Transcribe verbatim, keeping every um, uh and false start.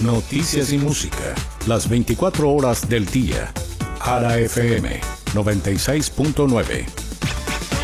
Noticias y música, las veinticuatro horas del día. Ara F M noventa y seis punto nueve.